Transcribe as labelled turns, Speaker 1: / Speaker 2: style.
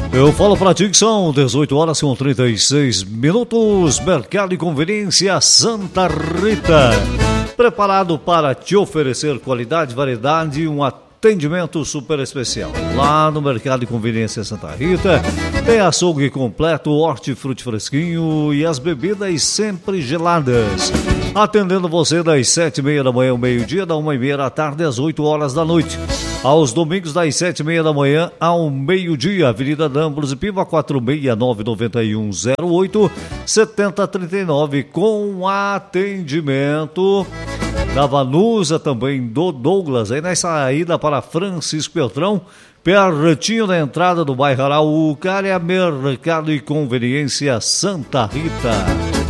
Speaker 1: Eu falo pra ti que são 18 horas com 36 minutos. Mercado e Conveniência Santa Rita. Preparado para te oferecer qualidade, variedade e um atendimento super especial. Lá no Mercado e Conveniência Santa Rita tem açougue completo, hortifruti fresquinho e as bebidas sempre geladas. Atendendo você das 7h30 da manhã ao meio-dia, da 1h30 da tarde às 8 horas da noite. Aos domingos das 7h30 da manhã ao meio-dia, Avenida D'Ambros e Piva 469-9108-7039, com atendimento da Vanusa, também do Douglas, aí na saída para Francisco Beltrão, pertinho da entrada do bairro Araucária, Mercado e Conveniência Santa Rita.